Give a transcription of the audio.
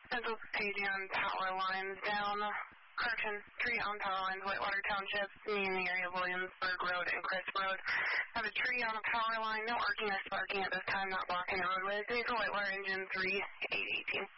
Central paging on power lines down. Correction, tree on power lines, Whitewater Township, me in the area of Williamsburg Road and Crisp Road. Have a tree on a power line, no arcing or sparking at this time, not blocking the roadway. Diesel Whitewater engine 3818.